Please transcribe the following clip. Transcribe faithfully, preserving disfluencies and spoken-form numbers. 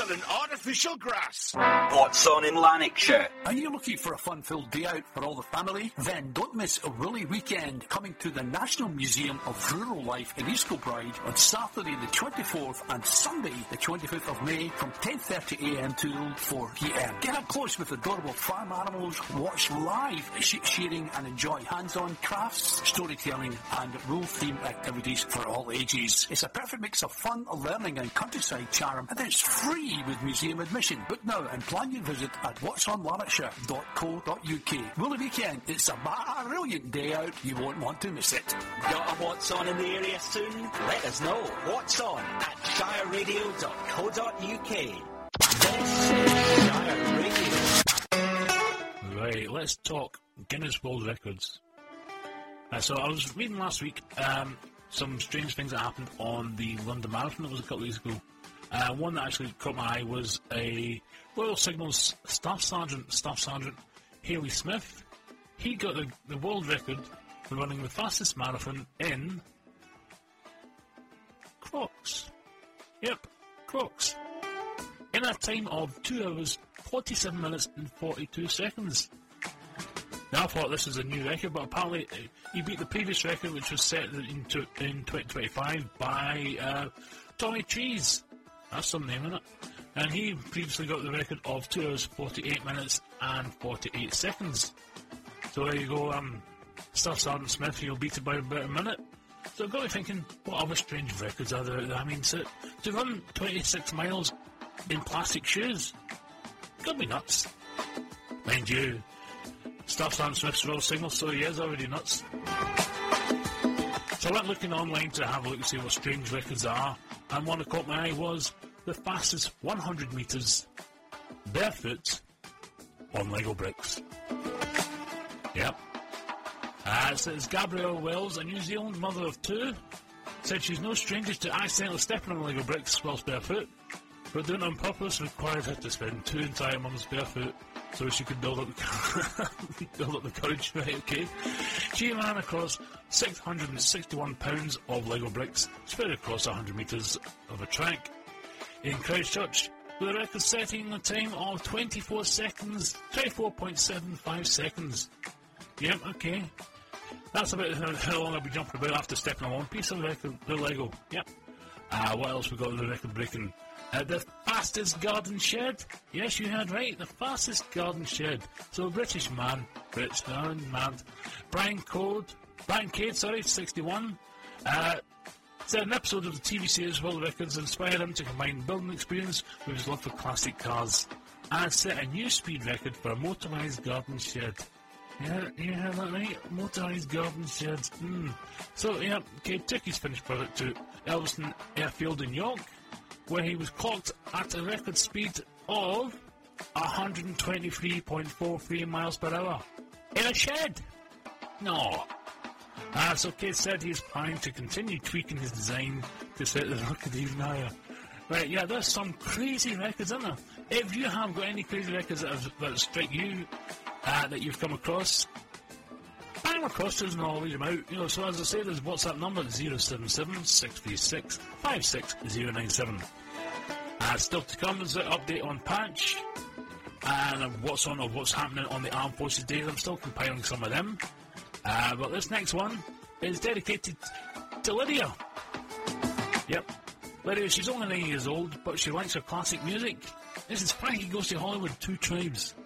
than artificial grass. What's on in Lanarkshire? Are you looking for a fun-filled day out for all the family? Then don't miss a Willie Weekend coming to the National Museum of Rural Life in East Kilbride on Saturday the twenty-fourth and Sunday the twenty-fifth of May from ten thirty a m to four p m. Get up close with adorable farm animals, watch live sheep shearing and enjoy hands-on crafts, storytelling and rural-themed activities for all ages. It's a perfect mix of fun, learning and countryside charm, and it's free with museum admission. Book now and plan your visit at whats on lanarkshire dot co dot u k. Willie Weekend, it's a brilliant day out. You won't want to miss it. Got a What's On in the area soon? Let us know. What's On at shire radio dot co dot u k. This is Shire Radio. Right, let's talk Guinness World Records. Uh, so I was reading last week um, some strange things that happened on the London Marathon that was a couple of weeks ago. Uh, one that actually caught my eye was a Royal Signals Staff Sergeant, Staff Sergeant Haley Smith. He got the, the world record for running the fastest marathon in Crocs. Yep, Crocs. In a time of two hours, forty-seven minutes and forty-two seconds. Now I thought this was a new record, but apparently he beat the previous record, which was set in, in twenty twenty-five by uh, Tommy Cheese. That's some name, isn't it? And he previously got the record of two hours, forty-eight minutes and forty-eight seconds. So there you go, um, Staff Sergeant Smith, you'll beat it by about a minute. So I've got me thinking, what other strange records are there out there? I mean, to, to run twenty-six miles in plastic shoes, could be nuts. Mind you, Staff Sergeant Smith's Royal Signal, so he is already nuts. So I went looking online to have a look and see what strange records are, and one that caught my eye was the fastest one hundred metres barefoot on Lego bricks. Yep. Uh, it says Gabrielle Wells, a New Zealand mother of two, said she's no stranger to accidentally stepping on Lego bricks whilst barefoot, but doing it on purpose required her to spend two entire months barefoot so she could build up the, build up the courage, right, okay? She ran across six hundred sixty-one pounds of Lego bricks spread across one hundred metres of a track in Christchurch, with a record-setting time of twenty-four seconds, twenty-four point seven five seconds. Yep, okay. That's about how long I'll be jumping about after stepping on one piece of record, the Lego. Yep. Uh, what else we got in the record breaking? Uh, the fastest garden shed. Yes, you heard right. The fastest garden shed. So a British man, British man, man, Brian Code, Brian Cade, sorry, sixty-one, uh, said an episode of the T V series World Records inspired him to combine building experience with his love for classic cars and set a new speed record for a motorised garden shed. Yeah, you heard that right? Motorised garden sheds. Mm. So, yeah, Cade took his finished product to Elveston Airfield in York, where he was clocked at a record speed of one hundred twenty-three point four three miles per hour in a shed. No. Uh, so Cade said he's planning to continue tweaking his design to set the record even higher. Right, yeah, there's some crazy records, isn't there? If you have got any crazy records that, have, that strike you, uh, that you've come across, bang them across to us and I'll read them out. You know, so as I say, there's WhatsApp number zero seven seven, six three six, five six zero nine seven. Uh, still to come is an update on Patch and what's on or what's happening on the Armed Forces Day. I'm still compiling some of them. Uh, but this next one is dedicated to Lydia. Yep. Lydia, she's only nine years old, but she likes her classic music. This is Frankie Goes to Hollywood, Two Tribes.